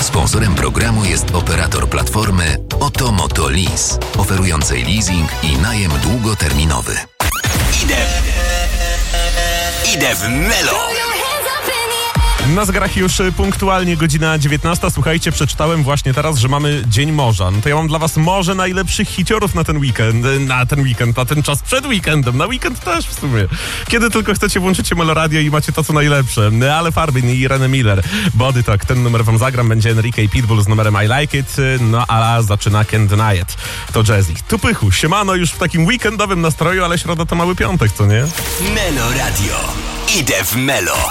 Sponsorem programu jest operator platformy Otomoto Lease, oferującej leasing i najem długoterminowy. Idę w Melo! Na zegarach już punktualnie godzina 19. Słuchajcie, przeczytałem właśnie teraz, że mamy Dzień Morza. No to ja mam dla was morze najlepszych hiciorów na ten weekend, na ten czas przed weekendem, na weekend też w sumie. Kiedy tylko chcecie, włączycie Meloradio i macie to, co najlepsze. Ale Farbin i Irene Miller. Body Talk, ten numer wam zagram, będzie Enrique i Pitbull z numerem I Like It, no a zaczyna Can't Deny It. To Jazzy. Tu Pychu, siemano, już w takim weekendowym nastroju, ale środa to mały piątek, co nie? Meloradio. Idę w Melo.